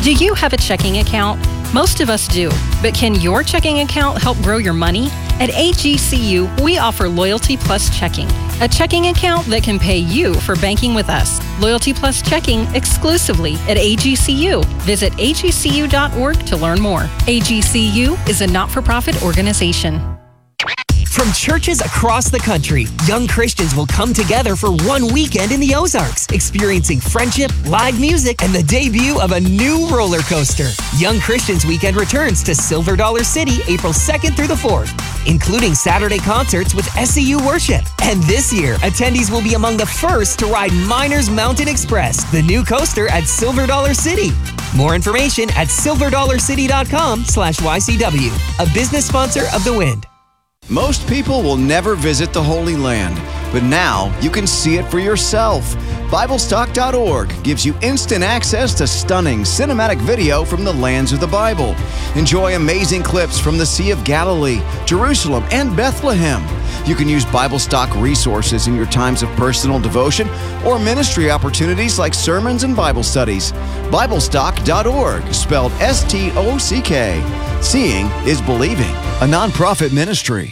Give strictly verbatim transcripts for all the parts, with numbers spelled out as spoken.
Do you have a checking account? Most of us do, but can your checking account help grow your money? At A G C U, we offer Loyalty Plus Checking, a checking account that can pay you for banking with us. Loyalty Plus Checking exclusively at A G C U. Visit A G C U dot org to learn more. A G C U is a not-for-profit organization. From churches across the country, young Christians will come together for one weekend in the Ozarks, experiencing friendship, live music, and the debut of a new roller coaster. Young Christians Weekend returns to Silver Dollar City April second through the fourth, including Saturday concerts with S C U Worship. And this year, attendees will be among the first to ride Miners Mountain Express, the new coaster at Silver Dollar City. More information at silver dollar city dot com slash Y C W, a business sponsor of The Wind. Most people will never visit the Holy Land, but now you can see it for yourself. Bible Stock dot org gives you instant access to stunning cinematic video from the lands of the Bible. Enjoy amazing clips from the Sea of Galilee, Jerusalem, and Bethlehem. You can use Bible Stock resources in your times of personal devotion or ministry opportunities like sermons and Bible studies. Bible Stock dot org, spelled S T O C K. Seeing is believing, a nonprofit ministry.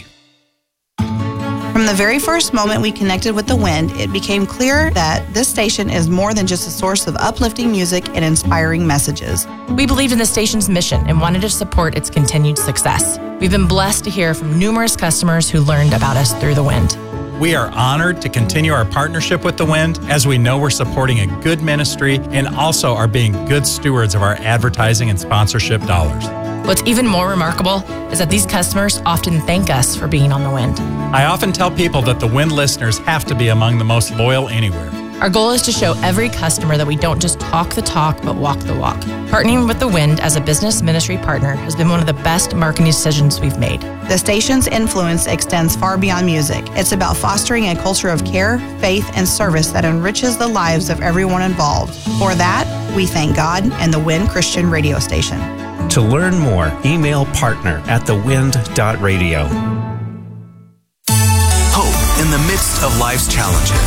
From the very first moment we connected with The Wind, it became clear that this station is more than just a source of uplifting music and inspiring messages. We believed in the station's mission and wanted to support its continued success. We've been blessed to hear from numerous customers who learned about us through The Wind. We are honored to continue our partnership with The Wind, as we know we're supporting a good ministry and also are being good stewards of our advertising and sponsorship dollars. What's even more remarkable is that these customers often thank us for being on The Wind. I often tell people that The Wind listeners have to be among the most loyal anywhere. Our goal is to show every customer that we don't just talk the talk, but walk the walk. Partnering with The Wind as a business ministry partner has been one of the best marketing decisions we've made. The station's influence extends far beyond music. It's about fostering a culture of care, faith, and service that enriches the lives of everyone involved. For that, we thank God and The Wind Christian Radio Station. To learn more, email partner at the wind dot radio. Hope in the midst of life's challenges.